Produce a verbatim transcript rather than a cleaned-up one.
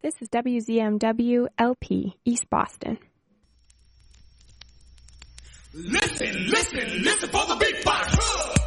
This is W Z M W L P, East Boston. Listen, listen, listen for the beatbox.